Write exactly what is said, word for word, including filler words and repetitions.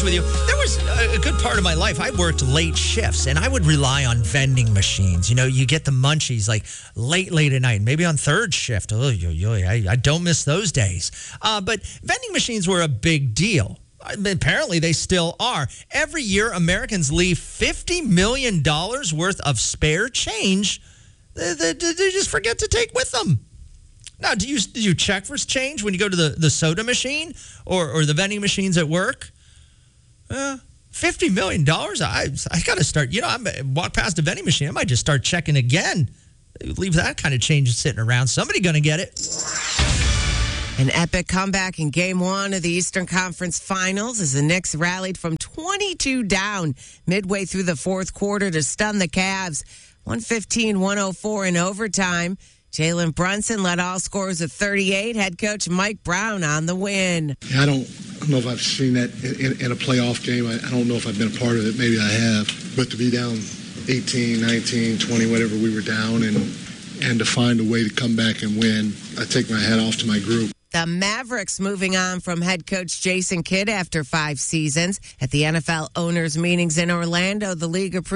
with you. There was a good part of my life. I worked late shifts, and I would rely on vending machines. You know, you get the munchies like late, late at night, maybe on third shift. Oh, yo, yo, I, I don't miss those days. Uh, but vending machines were a big deal. Apparently, they still are. Every year, Americans leave fifty million dollars worth of spare change that they, they, they just forget to take with them. Now, do you do you check for change when you go to the, the soda machine or, or the vending machines at work? Uh, fifty million dollars? I I got to start, you know, I walk past a vending machine, I might just start checking again. Leave that kind of change sitting around. Somebody going to get it. An epic comeback in game one of the Eastern Conference Finals as the Knicks rallied from twenty-two down midway through the fourth quarter to stun the Cavs. one fifteen one oh four in overtime. Jalen Brunson led all scorers of thirty-eight. Head coach Mike Brown on the win. I don't, I don't know if I've seen that in, in, in a playoff game. I, I don't know if I've been a part of it. Maybe I have. But to be down eighteen, nineteen, twenty, whatever we were down, and and to find a way to come back and win, I take my hat off to my group. The Mavericks moving on from head coach Jason Kidd after five seasons. At the N F L owners' meetings in Orlando, the league approved